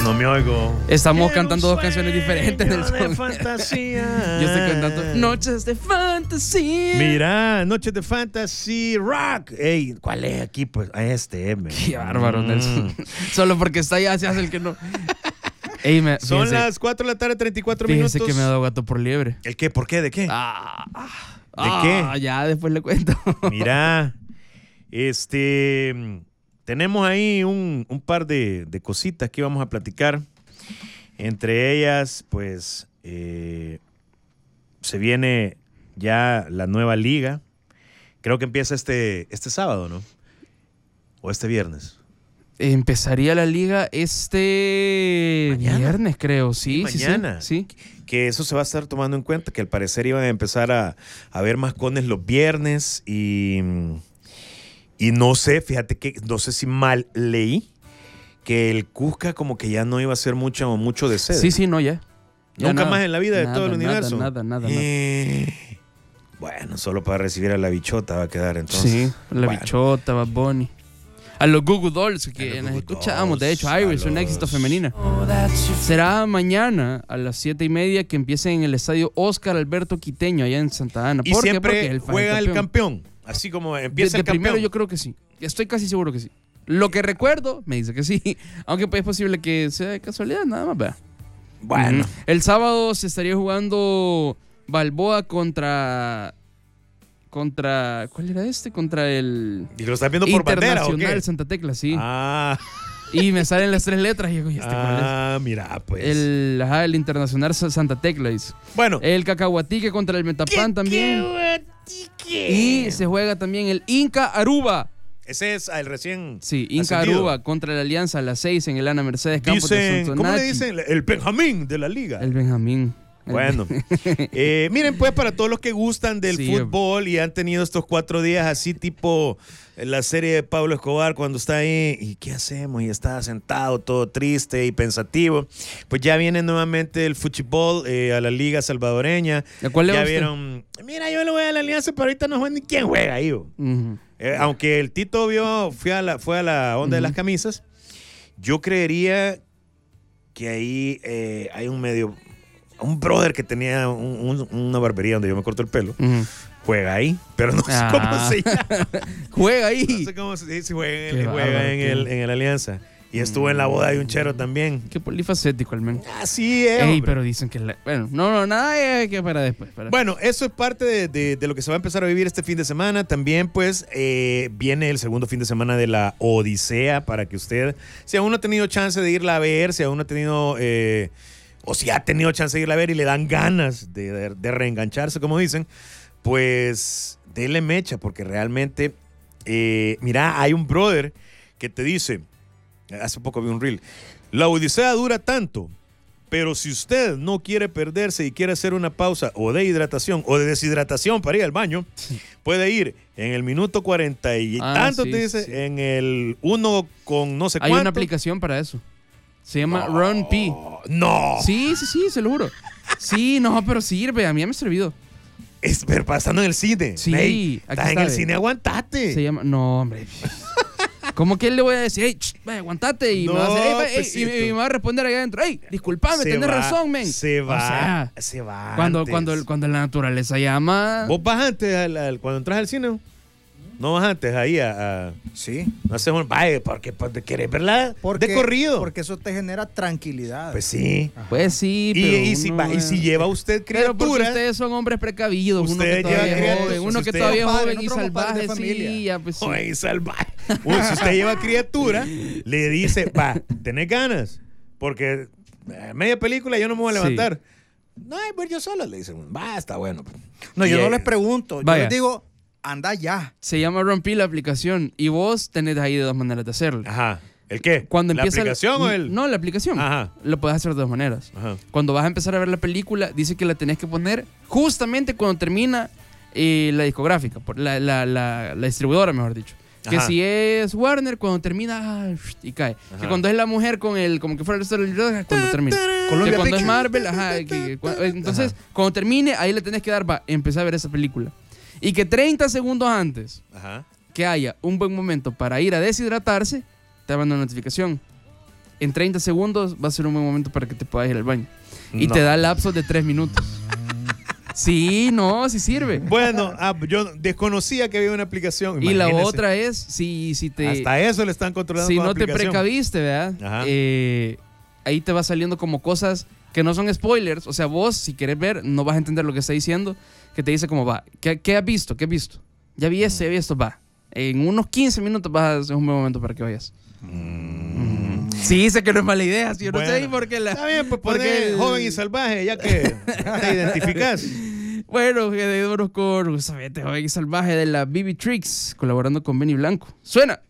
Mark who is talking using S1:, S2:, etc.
S1: No me oigo.
S2: Estamos cantando dos canciones diferentes del
S1: de
S2: song.
S1: fantasía.
S2: Yo estoy cantando Noches de Fantasía.
S1: Mira, Noches de Fantasy Rock. Ey, ¿cuál es aquí? Pues a este,
S2: Qué bárbaro, Nelson. Solo porque está allá se hace el que no. Ey,
S1: Son las 4 de la tarde, 34
S2: fíjese
S1: minutos.
S2: que me ha dado gato por liebre.
S1: ¿El qué? ¿Por qué? ¿De qué?
S2: ¿De
S1: qué?
S2: Ya después le cuento.
S1: Mira, tenemos ahí un par de cositas que vamos a platicar. Entre ellas, pues, se viene ya la nueva liga. Creo que empieza este sábado, ¿no? O este viernes.
S2: Empezaría la liga
S1: ¿Mañana?
S2: viernes, creo. Sí,
S1: mañana.
S2: Sí.
S1: Que eso se va a estar tomando en cuenta, que al parecer iban a empezar a haber más cones los viernes y no sé, fíjate que no sé si mal leí que el Cusca como que ya no iba a ser mucho de sede.
S2: Sí, no, ya.
S1: Nunca
S2: nada.
S1: más en la vida de
S2: Nada,
S1: todo el universo.
S2: Nada.
S1: Bueno, solo para recibir a la bichota va a quedar entonces.
S2: Sí, la bichota, Bad Bunny. A los Google Dolls que nos
S1: Google
S2: escuchamos, de
S1: Dolls,
S2: hecho, Iris, un éxito femenina. Será mañana a las 7:30 que empiece en el estadio Oscar Alberto Quiteño, allá en Santa Ana.
S1: Y
S2: ¿Por qué?
S1: siempre
S2: Porque el
S1: juega el campeón. Así como empieza
S2: de
S1: el campeón.
S2: primero yo creo que sí. Estoy casi seguro que sí. Lo que recuerdo me dice que sí. Aunque pues es posible que sea de casualidad, nada más. Vea.
S1: Bueno.
S2: El sábado se estaría jugando Balboa contra ¿cuál era este? Contra el
S1: ¿Y lo estás viendo por bandera o
S2: Internacional
S1: qué?
S2: Santa Tecla, sí.
S1: Ah.
S2: Y me salen las 3 letras y digo, ¿y este cuál es?
S1: Mira, pues.
S2: El Internacional Santa Tecla, dice.
S1: Bueno.
S2: El Cacahuatique contra el Metapan también. Y se juega también el Inca Aruba.
S1: Ese es el recién.
S2: Sí, Inca
S1: ascendido.
S2: Aruba contra la Alianza a las 6 en el Ana Mercedes Campos de
S1: Dicen,
S2: Sonsonate.
S1: ¿cómo le dicen? El Benjamín de la liga.
S2: El Benjamín.
S1: Bueno, miren pues para todos los que gustan del fútbol y han tenido estos 4 días así tipo la serie de Pablo Escobar cuando está ahí y ¿qué hacemos? Y está sentado todo triste y pensativo. Pues ya viene nuevamente el fútbol a la liga salvadoreña.
S2: ¿A cuál le va
S1: Ya
S2: usted?
S1: vieron, mira yo le voy a la Alianza pero ahorita no juega ni quién juega ahí. Aunque el Tito fue a la onda de las camisas, yo creería que ahí hay un brother que tenía una barbería donde yo me corto el pelo. Juega ahí, pero no sé cómo se llama.
S2: Juega ahí.
S1: No sé cómo se dice, juega en el Alianza. Y estuvo en la boda de un chero también.
S2: Qué polifacético al menos.
S1: Así es.
S2: Ey, pero dicen que... Bueno, nada que para después.
S1: Bueno, eso es parte de lo que se va a empezar a vivir este fin de semana. También, pues, viene el segundo fin de semana de la Odisea para que usted, si aún no ha tenido chance de irla a ver, si aún no ha tenido... o si ha tenido chance de irla a ver y le dan ganas de reengancharse, como dicen, pues dele mecha, porque realmente, mira, hay un brother que te dice, hace poco vi un reel, la Odisea dura tanto, pero si usted no quiere perderse y quiere hacer una pausa o de hidratación o de deshidratación para ir al baño, puede ir en el minuto 40 y tanto, te dice, en el 1 con no sé cuánto.
S2: Hay una aplicación para eso. Se llama Run P.
S1: No.
S2: Sí, se lo juro. Sí, no, pero sirve. A mí me ha servido.
S1: Pero pasando en el cine.
S2: Sí,
S1: hey,
S2: aquí
S1: estás en
S2: está,
S1: el cine, aguantate.
S2: Se llama... No, hombre. ¿Cómo que él le voy a decir, hey, aguantate? Y,
S1: no,
S2: me va a hacer, y me va a responder allá adentro, hey, disculpame, tenés razón, men.
S1: Se va.
S2: Cuando la naturaleza llama...
S1: ¿Vos vas antes cuando entras al cine? ¿No vas antes ahí
S3: Sí.
S1: No haces un... Vaya, porque querés verla de corrido.
S3: Porque eso te genera tranquilidad.
S1: Pues sí.
S3: Ajá.
S2: Pues sí, pero...
S1: Y si lleva usted
S2: Pero porque
S1: criaturas...
S2: ustedes son hombres precavidos.
S1: Usted
S2: uno que todavía
S1: lleva
S2: es joven. Uno que todavía es joven y salvaje. Sí, ya, pues sí.
S1: Joven y salvaje. Si usted lleva criatura, le dice, va, ¿tenés ganas? Porque media película yo no me voy a levantar. No, pues yo solo le dicen, va, está bueno.
S3: No, yo no les pregunto. Yo les digo, anda ya.
S2: Se llama Rompi la aplicación y vos tenés ahí de 2 maneras de hacerlo.
S1: Ajá. ¿El qué?
S2: Cuando
S1: ¿La
S2: empieza
S1: aplicación o el...?
S2: No, la aplicación.
S1: Ajá.
S2: Lo puedes hacer de 2 maneras.
S1: Ajá.
S2: Cuando vas a empezar a ver la película, dice que la tenés que poner justamente cuando termina la discográfica, la distribuidora, mejor dicho.
S1: Ajá.
S2: Que si es Warner, cuando termina, y cae.
S1: Ajá.
S2: Que cuando es la mujer con el, como que fuera el resto del video, cuando termina.
S3: Columbia
S2: Que cuando
S3: Pictures.
S2: es Marvel, entonces, cuando termine, ahí le tenés que dar, va, empezar a ver esa película. Y que 30 segundos antes
S1: Ajá.
S2: que haya un buen momento para ir a deshidratarse, te manda una notificación. en 30 segundos va a ser un buen momento para que te puedas ir al baño. Y
S1: No.
S2: te da lapsos de 3 minutos. Sí, no, sí sirve.
S1: Bueno, yo desconocía que había una aplicación.
S2: Y la
S1: Imagínese.
S2: otra es, si te...
S1: Hasta eso le están controlando
S2: Si
S1: con
S2: no
S1: la
S2: te
S1: aplicación.
S2: precaviste, ¿verdad?
S1: Ajá.
S2: Ahí te va saliendo como cosas que no son spoilers. O sea, vos, si querés ver, no vas a entender lo que está diciendo. Que te dice como, va, ¿qué has visto? ¿Qué has visto? Ya vi esto, ya vi esto, va. En unos 15 minutos es un buen momento para que vayas. Sí, sé que no es mala idea. Yo no sé por qué la...
S1: Está bien, pues
S2: porque
S1: poner joven y salvaje, ya que te identificás.
S2: Bueno, quedémonos con justamente Joven y Salvaje de la BB Tricks, colaborando con Benny Blanco. ¡Suena!